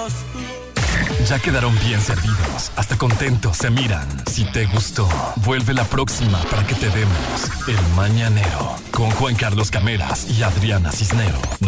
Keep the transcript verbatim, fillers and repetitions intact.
Ya quedaron bien servidos, hasta contentos se miran. Si te gustó, vuelve la próxima para que te demos El Mañanero con Juan Carlos Cameras y Adriana Cisnero.